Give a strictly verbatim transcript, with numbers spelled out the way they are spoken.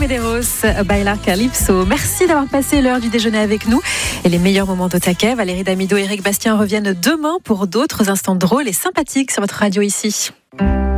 Medeiros, Bailar Calypso. Merci d'avoir passé l'heure du déjeuner avec nous et les meilleurs moments au taquet. Valérie Damido et Eric Bastien reviennent demain pour d'autres instants drôles et sympathiques sur votre radio ici.